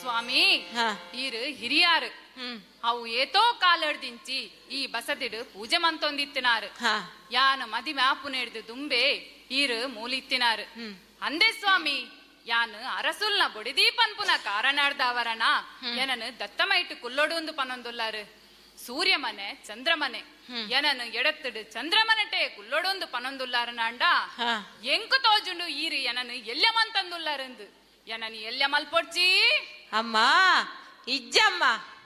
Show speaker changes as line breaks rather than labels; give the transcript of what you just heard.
ಸ್ವಾಮಿ ಈರು ಹಿರಿಯಾರು ಅವು ಏತೋ ಕಾಲಡ್ದಿಂಚಿ ಈ ಬಸದಿಡು ಪೂಜೆ ಮಂತೊಂದಿತ್ತಿನಾರು ಯಾನ ಮದಿಮೆ ಆಪುನ ಹಿಡ್ದು ದುಂಬೆ ಈರು ಮೂಲಿತ್ತಿನಾರು ಅಂದೆ ಸ್ವಾಮಿ ಯಾನು ಅರಸುಲ್ನ ಬೊಡಿದಿ ಪನ್ಪುನ ಕಾರಣಾಡ್ದವರನ ಏನನು ದತ್ತಮೈಟು ಕುಲ್ಲೊಡು ಪನೊಂದುಲ್ಲಾರು ಸೂರ್ಯ ಮನೆ ಚಂದ್ರಮನೆ ಏನನು ಎಡತ್ತಿಡು ಚಂದ್ರಮನೆಟೆ ಕುಲ್ಲೊಡೊಂದು ಪನೊಂದುಲ್ಲಾರನಾಂಡ ಎಂಕು ತೋಜುಂಡು ಈರು ಏನನು ಎಲ್ಯಮಂತಂದುಲ್ಲಾರಂದು ಏನನು ಎಲ್ಯ ಮಲ್ಪೊಡ್ಚಿ
ಅಮ್ಮ ಇಜ್ಜಮ್ಮ